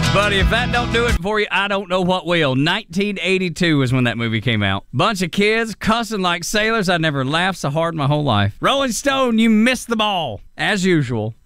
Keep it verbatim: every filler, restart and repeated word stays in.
Buddy, if that don't do it for you, I don't know what will. nineteen eighty-two is when that movie came out. Bunch of kids cussing like sailors. I never laughed so hard in my whole life. Rolling Stone, you missed the ball. As usual.